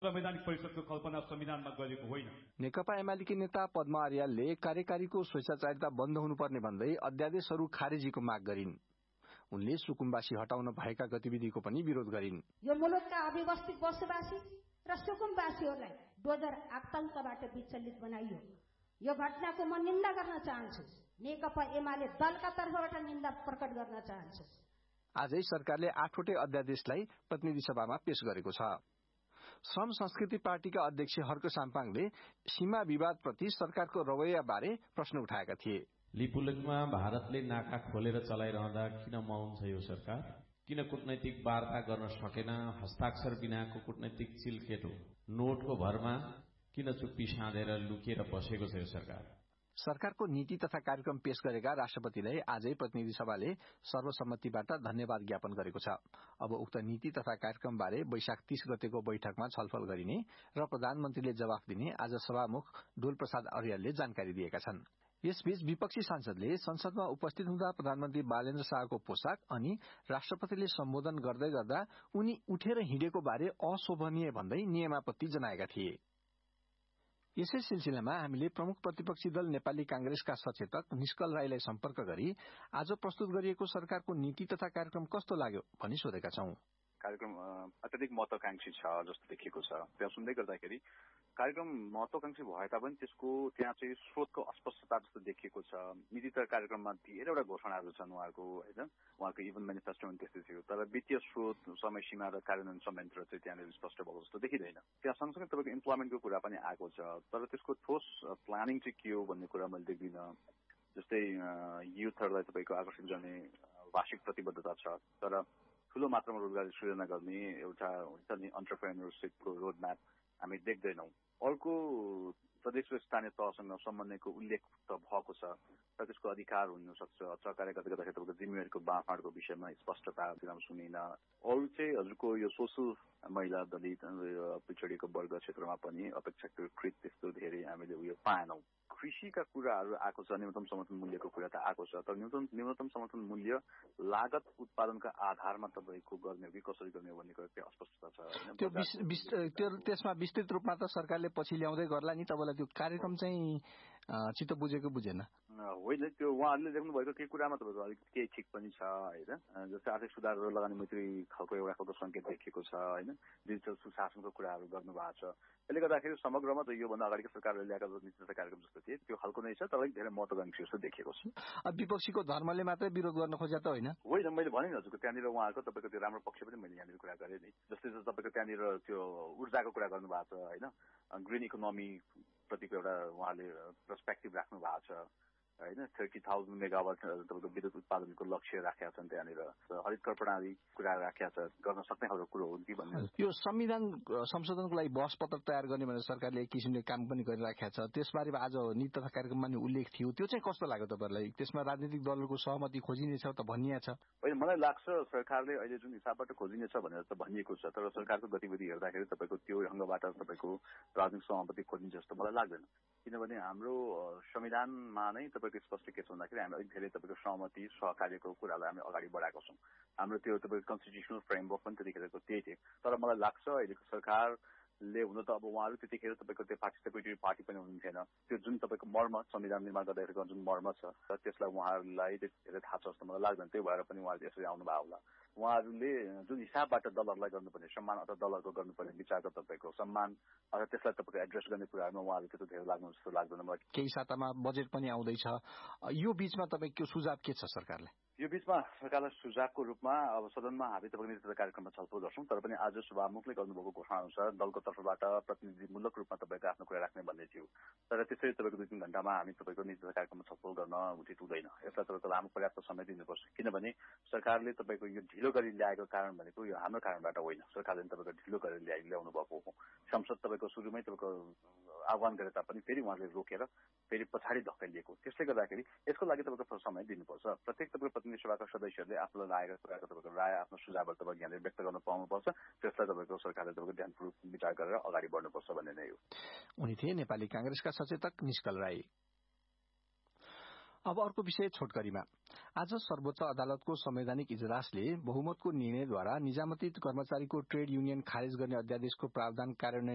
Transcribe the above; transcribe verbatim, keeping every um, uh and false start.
संवैधानिक परिषदको कल्पना संविधानमा गरेको होइन। नेकपा एमालेकी नेता पद्मा आर्यालले कार्यकारीको स्वेच्छाचारिता बन्द हुनुपर्ने भन्दै अध्यादेशहरू खारेजीको माग गरिन्। उनले सुकुम्बासी हटाउन भएका गतिविधिको पनि विरोध गरिन्। यो मुलुकका अभिवस्थित बसोबासी र सुकुम्बासीहरूलाई डोजर आतंकबाट विचलित बनाइयो। यो घटनाको म निन्दा गर्न चाहन्छु। नेकपा एमाले दलका तर्फबाट निन्दा प्रकट गर्न चाहन्छु। आजै सरकारले आठवटै अध्यादेशलाई प्रतिनिधि सभामा पेश गरेको छ। श्रम संस्कृति पार्टीका अध्यक्ष हर्क साम्पाङले सीमा विवादप्रति सरकारको रवैया बारे प्रश्न उठाएका थिए। लिपुलेकमा भारतले नाका खोलेर चलाइरहँदा किन मौन छ यो सरकार? किन कूटनैतिक वार्ता गर्न सकेन? हस्ताक्षर बिनाको कूटनैतिक चिलकेट हो। नोटको भरमा किन चुप्पी साँधेर लुकेर बसेको छ यो सरकार? सरकारको नीति तथा कार्यक्रम पेश गरेका राष्ट्रपतिलाई आजै प्रतिनिधि सभाले सर्वसम्मतिबाट धन्यवाद ज्ञापन गरेको छ। अब उक्त नीति तथा कार्यक्रम बारे वैशाख तीस गतेको बैठकमा छलफल गरिने र प्रधानमन्त्रीले जवाफ दिने आज सभामुख डोलप्रसाद अर्यालले जानकारी दिएका छन्। यसबीच विपक्षी सांसदले संसदमा उपस्थित हुँदा प्रधानमन्त्री बालेन्द्र शाहको पोसाक अनि राष्ट्रपतिले सम्बोधन गर्दै गर्दा उनी उठेर हिँडेको बारे अशोभनीय भन्दै नियमापत्ति जनाएका थिए। यसै सिलसिलामा हामीले प्रमुख प्रतिपक्षी दल नेपाली कांग्रेसका सचेतक निष्कल राईलाई सम्पर्क गरी आज प्रस्तुत गरिएको सरकारको नीति तथा कार्यक्रम कस्तो लाग्यो भनी सोधेका छौं। कार्यक्रम अत्यधिक महत्वाकांक्षी छ जस्तो देखिएको छ। त्यहाँ सुन्दै गर्दाखेरि कार्यक्रम महत्वाकांक्षी भए तापनि त्यसको त्यहाँ चाहिँ स्रोतको अस्पष्टता जस्तो देखिएको छ। नीति तथा कार्यक्रममा धेरैवटा घोषणाहरू छन् उहाँको, होइन, उहाँको इभन मेनिफेस्टोमा त्यस्तै थियो, तर वित्तीय स्रोत, समय सीमा र कार्यान्वयन संयन्त्र चाहिँ त्यहाँनिर स्पष्ट भएको जस्तो देखिँदैन। त्यहाँ सँगसँगै तपाईँको इम्प्लोइमेन्टको कुरा पनि आएको छ, तर त्यसको ठोस प्लानिङ चाहिँ के हो भन्ने कुरा मैले देख्दिनँ। जस्तै युथहरूलाई तपाईँको आकर्षित गर्ने वार्षिक प्रतिबद्धता छ, तर ठूलो मात्रामा रोजगारी सृजना गर्ने एउटा हुन्छ नि अन्टरप्रेन्योरसिपको रोडम्याप हामी देख्दैनौँ। अर्को प्रदेश र स्थानीय तहसँग सम्बन्धको उल्लेख त भएको छ, तर त्यसको अधिकार हुन सक्छ। सरकारले गर्दै गर्दाखेरि तपाईँको जिम्मेवारीको बाँडफाँडको विषयमा स्पष्टता सुनिन। अरू चाहिँ हजुरको यो सोसल महिला, दलित, पिछडिएको वर्ग क्षेत्रमा पनि अपेक्षाकृत त्यस्तो धेरै हामीले उयो पाएनौँ। कृषिका कुराहरू आएको छ, न्यूनतम समर्थन मूल्यको कुरा त आएको छ, तर न्यूनतम न्यूनतम समर्थन मूल्य लागत उत्पादनका आधारमा तपाईँको गर्ने हो कि कसरी गर्ने हो भन्ने कुरा त्यो अस्पष्टता छ। त्यो त्यसमा विस्तृत रूपमा त सरकारले पछि ल्याउँदै गर्ला नि, तपाईँलाई त्यो कार्यक्रम चाहिँ चित्त बुझेको बुझेन? होइन, त्यो उहाँहरूले लेख्नु भएको केही कुरामा तपाईँको अलिक केही ठिक पनि छ, होइन, जस्तै आर्थिक सुधार र लगानी मैत्री खालको एउटा खालको सङ्केत देखिएको छ, होइन, डिजिटल सुशासनको कुराहरू गर्नुभएको छ। त्यसले गर्दाखेरि समग्रमा त योभन्दा अगाडिको सरकारले ल्याएका नीति तथा कार्यक्रम जस्तो थिए त्यो खालको नै छ, तर अलिक धेरै महत्वाकांक्षी जस्तो देखिएको छ। विपक्षीको धर्मले मात्रै विरोध गर्न खोज्या त होइन? होइन, मैले भने नि हजुरको त्यहाँनिर उहाँहरूको तपाईँको त्यो राम्रो पक्ष पनि मैले यहाँनिर कुरा गरेँ नि। जस्तै तपाईँको त्यहाँनिर त्यो ऊर्जाको कुरा गर्नुभएको छ, होइन, ग्रिन इकोनोमी प्रतिको एउटा उहाँले पर्सपेक्टिभ राख्नु भएको छ, होइन, थर्टी थाउजन्ड मेगावाट तपाईँको विद्युत उत्पादनको लक्ष्य राखेका छन्, त्यहाँनिर हरित कर प्रणाली कुरा राखेका छ, गर्न सक्ने खालको कुरो हो कि भन्ने। यो संविधान संशोधनको लागि बहस पत्र तयार गर्ने भनेर सरकारले एक किसिमले काम पनि गरिराखेका छ, त्यसबारे आज नीति तथा कार्यक्रममा नि उल्लेख थियो। त्यो चाहिँ कस्तो लाग्यो तपाईँलाई? त्यसमा राजनीतिक दलहरूको सहमति खोजिनेछ त भनिएको छ? होइन, मलाई लाग्छ सरकारले अहिले जुन हिसाबबाट खोजिनेछ भनेर त भनिएको छ, तर सरकारको गतिविधि हेर्दाखेरि तपाईँको त्यो ढङ्गबाट तपाईँको राजनीतिक सहमति खोजिन्छ जस्तो मलाई लाग्दैन। किनभने हाम्रो संविधानमा नै तपाईँको स्पष्ट के छ भन्दाखेरि हामी अलिक धेरै तपाईँको सहमति सहकार्यको कुरालाई हामी अगाडि बढाएको छौँ। हाम्रो त्यो तपाईँको कन्स्टिट्युसनल फ्रेमवर्क पनि त्यतिखेरको त्यही थियो। तर मलाई लाग्छ अहिलेको सरकारले हुन त अब उहाँहरू त्यतिखेर तपाईँको त्यो पार्टिसिपेटरी पार्टी पनि हुनुहुन्थेन। त्यो जुन तपाईँको मर्म संविधान निर्माण गर्दाखेरिको जुन मर्म छ त्यसलाई उहाँहरूलाई धेरै थाहा छ जस्तो मलाई लाग्दैन। त्यही भएर पनि उहाँहरूले यसरी आउनुभयो होला। उहाँहरूले जुन हिसाबबाट दलहरूलाई गर्नुपर्ने सम्मान अथवा दलहरूको गर्नुपर्ने विचारको तपाईँको सम्मान अथवा त्यसलाई तपाईँको एड्रेस गर्ने कुराहरूमा उहाँहरू त्यस्तो धेरै लाग्नु जस्तो लाग्दैन मलाई। केही सातामा बजेट पनि आउँदैछ, यो बीचमा तपाईँको सुझाव के छ सरकारलाई? यो बीचमा सरकारलाई सुझावको रूपमा अब सदनमा हामी तपाईँको नीति कार्यक्रममा छलफल गर्छौँ, तर पनि आज सभामुखले गर्नुभएको घोषणा अनुसार दलको तर्फबाट प्रतिनिधिमूलक रूपमा तपाईँको आफ्नो कुरा राख्ने भन्ने थियो। तर त्यसरी तपाईँको दुई तिन घण्टामा हामी तपाईँको नीति कार्यक्रममा छलफल गर्न उचित हुँदैन। यसलाई तपाईँको लामो पर्याप्त समय दिनुपर्छ, किनभने सरकारले तपाईँको यो ढिलो गरी ल्याएको कारण भनेको यो हाम्रो कारणबाट होइन, सरकारले तपाईँको ढिलो गरेर ल्याइ ल्याउनु भएको हो। संसद तपाईँको सुरुमै तपाईँको आह्वान गरे तापनि फेरि उहाँले रोकेर फेरि पछाडि धकेलिएको। त्यसले गर्दाखेरि यसको लागि तपाईँको समय दिनुपर्छ। प्रत्येक तपाईँको प्रतिनिधि सभाका सदस्यहरूले आफूलाई लागेको कुराको तपाईँको राय आफ्नो सुझावहरू तपाईँ यहाँले व्यक्त गर्न पाउनुपर्छ। त्यसलाई तपाईँको सरकारले तपाईँको ध्यानपूर्वक विचार गरेर अगाडि बढ्नुपर्छ भन्ने नै हो। उनी थिए नेपाली कांग्रेसका सचेतक निष्कल राई। अब अर्को विषय छोटकरीमा। आज सर्वोच्च अदालतको संवैधानिक इजलासले बहुमतको निर्णयद्वारा निजामती कर्मचारीको ट्रेड युनियन खारेज गर्ने अध्यादेशको प्रावधान कार्यान्वयन